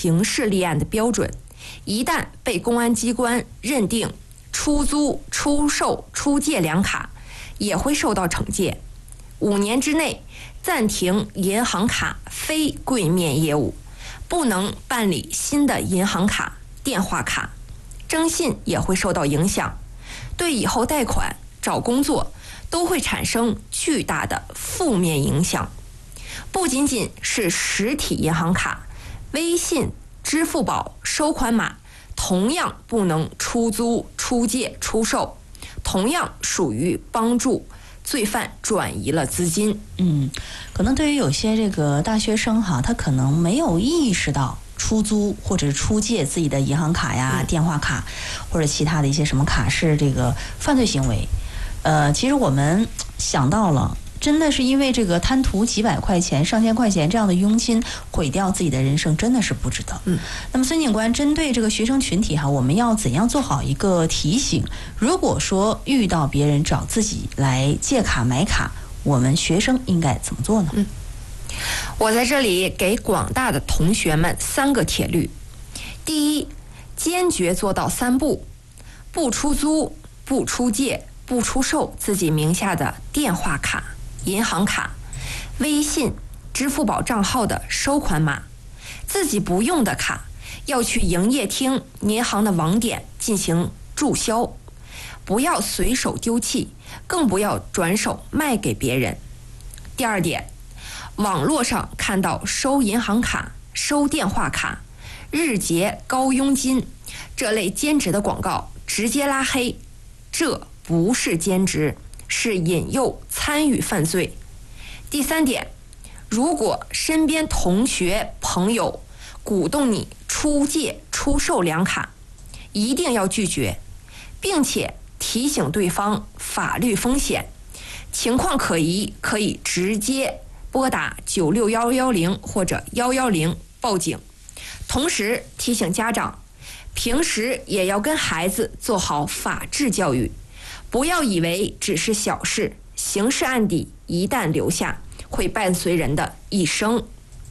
刑事立案的标准，一旦被公安机关认定出租、出售、出借两卡，也会受到惩戒。5年之内暂停银行卡非柜面业务，不能办理新的银行卡、电话卡，征信也会受到影响，对以后贷款、找工作都会产生巨大的负面影响。不仅仅是实体银行卡，微信、支付宝收款码同样不能出租、出借、出售，同样属于帮助罪犯转移了资金。 可能对于有些这个大学生哈，他可能没有意识到出租或者出借自己的银行卡呀、电话卡或者其他的一些什么卡是这个犯罪行为。其实我们想到了，真的是因为这个贪图几百块钱、上千块钱这样的佣金，毁掉自己的人生，真的是不值得。那么孙警官针对这个学生群体哈，我们要怎样做好一个提醒？如果说遇到别人找自己来借卡买卡，我们学生应该怎么做呢？ 我在这里给广大的同学们3个铁律。第一，坚决做到3不：不出租、不出借、不出售自己名下的电话卡、银行卡、微信、支付宝账号的收款码，自己不用的卡要去营业厅、银行的网点进行注销，不要随手丢弃，更不要转手卖给别人。第二点，网络上看到收银行卡、收电话卡、日结高佣金这类兼职的广告，直接拉黑，这不是兼职，是引诱参与犯罪。第3点，如果身边同学朋友鼓动你出借出售两卡，一定要拒绝，并且提醒对方法律风险，情况可疑可以直接拨打96110或者110报警。同时提醒家长，平时也要跟孩子做好法治教育，不要以为只是小事，刑事案底一旦留下，会伴随人的一生。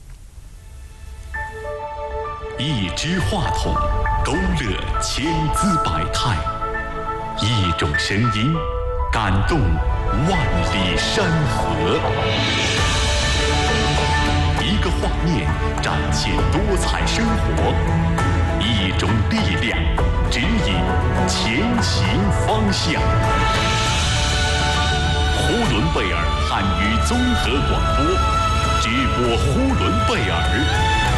一支话筒勾勒千姿百态，一种声音感动万里山河，一个画面展现多彩生活，一种力量指引前行方向。呼伦贝尔汉语综合广播，直播呼伦贝尔。